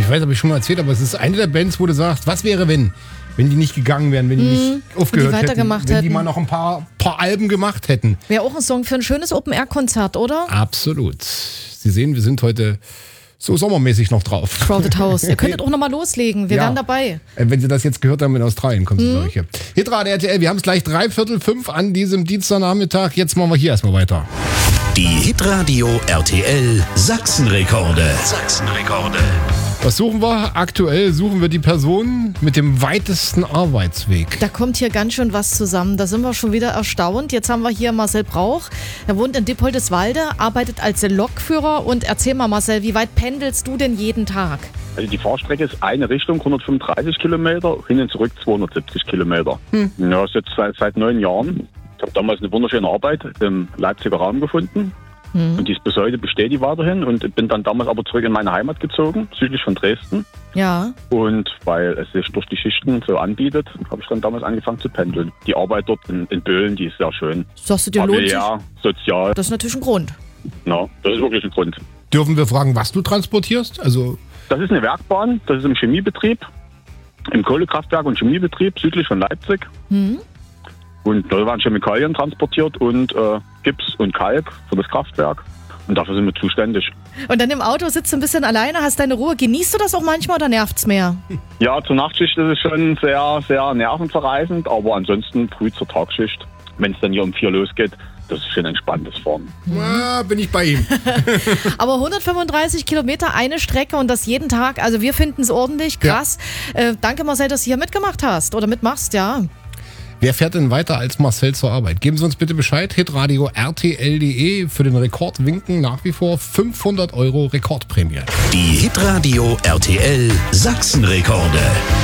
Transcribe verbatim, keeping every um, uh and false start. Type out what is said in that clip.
ich weiß, habe ich schon mal erzählt, aber es ist eine der Bands, wo du sagst, was wäre, wenn? Wenn die nicht gegangen wären, wenn die nicht Mhm. aufgehört die hätten, weitergemacht wenn die hätten. mal noch ein paar, paar Alben gemacht hätten. Wäre auch ein Song für ein schönes Open-Air-Konzert, oder? Absolut. Sie sehen, wir sind heute so sommermäßig noch drauf. Crowded House. Ihr könntet auch nochmal loslegen. Wir Ja. wären dabei. Äh, Wenn Sie das jetzt gehört haben in Australien, kommen Sie, glaube ich, hier. Hitrate R T L, wir haben es gleich dreiviertel fünf an diesem Dienstagnachmittag. Jetzt machen wir hier erstmal weiter. Die Hitradio R T L Sachsenrekorde. Sachsenrekorde. Was suchen wir? Aktuell suchen wir die Person mit dem weitesten Arbeitsweg. Da kommt hier ganz schön was zusammen. Da sind wir schon wieder erstaunt. Jetzt haben wir hier Marcel Brauch. Er wohnt in Dippoldeswalde, arbeitet als Lokführer. Und erzähl mal, Marcel, wie weit pendelst du denn jeden Tag? Also die Fahrstrecke ist eine Richtung, hundertfünfunddreißig Kilometer, hin und zurück zweihundertsiebzig Kilometer. Hm. Ja, das ist jetzt seit, seit neun Jahren. Ich habe damals eine wunderschöne Arbeit im Leipziger Raum gefunden. Hm. Und die ist bis heute, besteht die weiterhin. Und bin dann damals aber zurück in meine Heimat gezogen, südlich von Dresden. Ja. Und weil es sich durch die Schichten so anbietet, habe ich dann damals angefangen zu pendeln. Die Arbeit dort in, in Böhlen, die ist sehr schön. Sagst du dir, lohnt sich? Ja, sozial. Das ist natürlich ein Grund. Ja, das ist wirklich ein Grund. Dürfen wir fragen, was du transportierst? Also Das ist eine Werkbahn, das ist im Chemiebetrieb, im Kohlekraftwerk und Chemiebetrieb südlich von Leipzig. Mhm. Und da werden Chemikalien transportiert und äh, Gips und Kalk für das Kraftwerk. Und dafür sind wir zuständig. Und dann im Auto sitzt du ein bisschen alleine, hast deine Ruhe. Genießt du das auch manchmal oder nervt's mehr? Ja, zur Nachtschicht ist es schon sehr, sehr nervenzerreißend, aber ansonsten früh zur Tagschicht, wenn es dann hier um vier losgeht, das ist schon entspanntes Fahren. ja, bin ich bei ihm. Aber hundertfünfunddreißig Kilometer, eine Strecke und das jeden Tag. Also wir finden es ordentlich, krass. Ja. Äh, danke Marcel, dass du hier mitgemacht hast oder mitmachst, ja. Wer fährt denn weiter als Marcel zur Arbeit? Geben Sie uns bitte Bescheid. Hitradio R T L punkt de für den Rekord winken nach wie vor fünfhundert Euro Rekordprämie. Die Hitradio R T L Sachsenrekorde.